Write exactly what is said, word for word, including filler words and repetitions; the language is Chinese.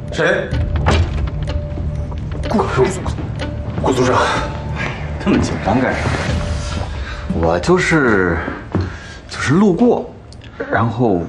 谁？顾顾组长， 这么紧张干啥？我就是就是路过，然后